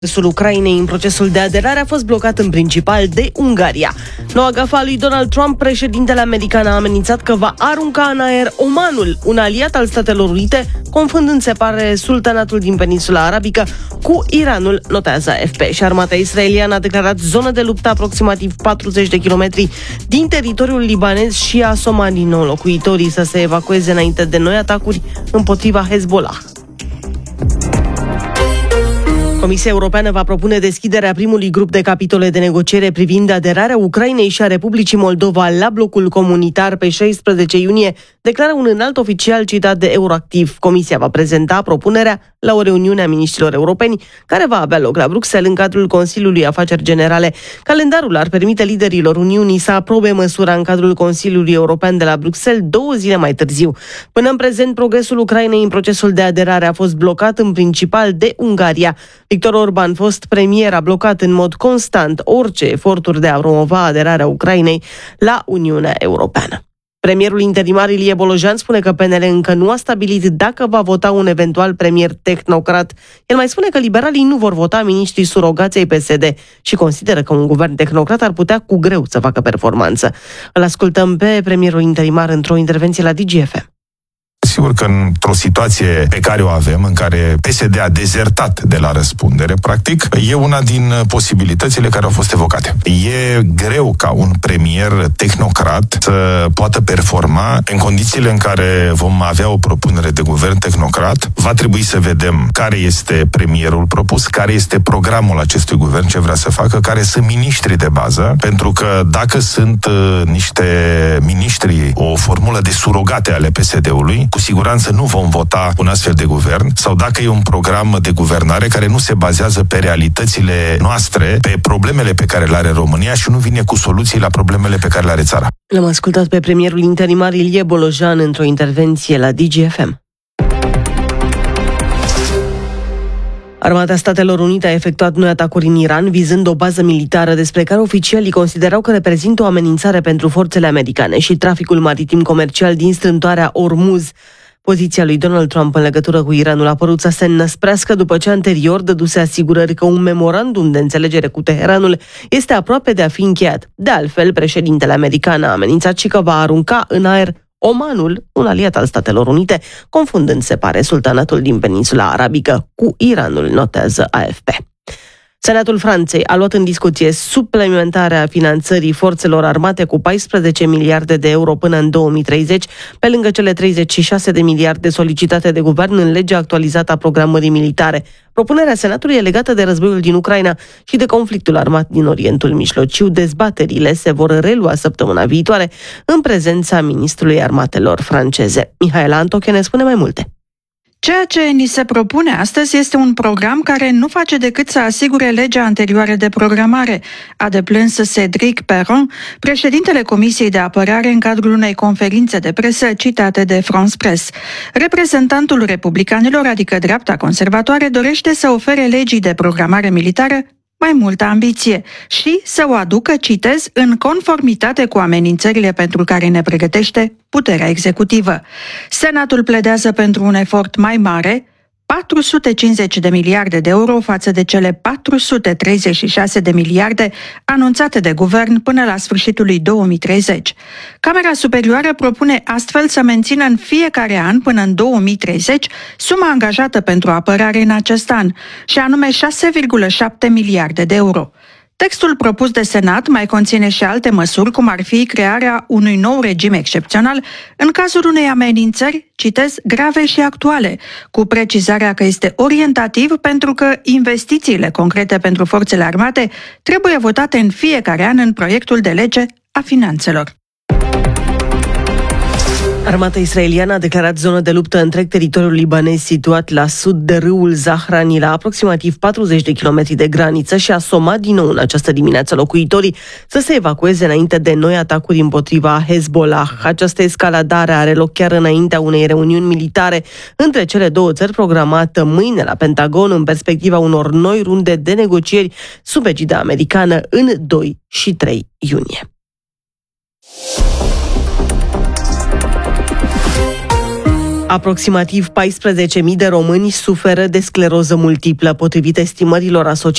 Progresul Ucrainei în procesul de aderare a fost blocat în principal de Ungaria. Noua gafă a lui Donald Trump, președintele american, a amenințat că va arunca în aer Omanul, un aliat al Statelor Unite, confundând, se pare, sultanatul din peninsula arabică cu Iranul, notează AFP. Și armata israeliană a declarat zonă de luptă aproximativ 40 de kilometri din teritoriul libanez și a somat din nou locuitorii să se evacueze înainte de noi atacuri împotriva Hezbollah. Comisia Europeană va propune deschiderea primului grup de capitole de negociere privind aderarea Ucrainei și a Republicii Moldova la blocul comunitar pe 16 iunie, declară un înalt oficial citat de Euroactiv. Comisia va prezenta propunerea la o reuniune a miniștrilor europeni care va avea loc la Bruxelles în cadrul Consiliului Afaceri Generale. Calendarul ar permite liderilor Uniunii să aprobe măsura în cadrul Consiliului European de la Bruxelles 2 zile mai târziu. Până în prezent, progresul Ucrainei în procesul de aderare a fost blocat în principal de Ungaria. Viktor Orban, fost premier, a blocat în mod constant orice eforturi de a promova aderarea Ucrainei la Uniunea Europeană. Premierul interimar Ilie Bolojan spune că PNL încă nu a stabilit dacă va vota un eventual premier tehnocrat. El mai spune că liberalii nu vor vota miniștrii surogației PSD și consideră că un guvern tehnocrat ar putea cu greu să facă performanță. Îl ascultăm pe premierul interimar într-o intervenție la DGFM. Sigur că într-o situație pe care o avem, în care PSD a dezertat de la răspundere, practic, e una din posibilitățile care au fost evocate. E greu ca un premier tehnocrat să poată performa în condițiile în care vom avea o propunere de guvern tehnocrat. Va trebui să vedem care este premierul propus, care este programul acestui guvern, ce vrea să facă, care sunt miniștrii de bază, pentru că dacă sunt niște miniștri, o formulă de surogate ale PSD-ului, cu siguranță nu vom vota un astfel de guvern, sau dacă e un program de guvernare care nu se bazează pe realitățile noastre, pe problemele pe care le are România și nu vine cu soluții la problemele pe care le are țara. L-am ascultat pe premierul interimar Ilie Bolojan într-o intervenție la DGFM. Armata Statelor Unite a efectuat noi atacuri în Iran, vizând o bază militară despre care oficialii considerau că reprezintă o amenințare pentru forțele americane și traficul maritim comercial din strâmtoarea Ormuz. Poziția lui Donald Trump în legătură cu Iranul a părut să se înăsprească după ce anterior dăduse asigurări că un memorandum de înțelegere cu Teheranul este aproape de a fi încheiat. De altfel, președintele american a amenințat și că va arunca în aer Omanul, un aliat al Statelor Unite, confundând, se pare, sultanatul din peninsula arabică cu Iranul, notează AFP. Senatul Franței a luat în discuție suplimentarea finanțării forțelor armate cu 14 miliarde de euro până în 2030, pe lângă cele 36 de miliarde solicitate de guvern în legea actualizată a programării militare. Propunerea Senatului e legată de războiul din Ucraina și de conflictul armat din Orientul Mijlociu. Dezbaterile se vor relua săptămâna viitoare în prezența ministrului armatelor franceze. Mihaela Antoche ne spune mai multe. Ceea ce ni se propune astăzi este un program care nu face decât să asigure legea anterioară de programare, a deplâns Cédric Perron, președintele Comisiei de Apărare, în cadrul unei conferințe de presă citate de France Press. Reprezentantul republicanilor, adică dreapta conservatoare, dorește să ofere legii de programare militară mai multă ambiție și să o aducă, citez, în conformitate cu amenințările pentru care ne pregătește puterea executivă. Senatul pledează pentru un efort mai mare, 450 de miliarde de euro față de cele 436 de miliarde anunțate de guvern până la sfârșitul lui 2030. Camera Superioară propune astfel să mențină în fiecare an până în 2030 suma angajată pentru apărare în acest an, și anume 6,7 miliarde de euro. Textul propus de Senat mai conține și alte măsuri, cum ar fi crearea unui nou regim excepțional în cazul unei amenințări, citez, grave și actuale, cu precizarea că este orientativ pentru că investițiile concrete pentru forțele armate trebuie votate în fiecare an în proiectul de lege a finanțelor. Armata israeliană a declarat zonă de luptă întreg teritoriul libanez situat la sud de râul Zahrani, la aproximativ 40 de kilometri de graniță, și a somat din nou în această dimineață locuitorii să se evacueze înainte de noi atacuri împotriva Hezbollah. Această escaladare are loc chiar înaintea unei reuniuni militare între cele două țări programată mâine la Pentagon în perspectiva unor noi runde de negocieri sub egida americană în 2 și 3 iunie. Aproximativ 14.000 de români suferă de scleroză multiplă, potrivit estimărilor Asociației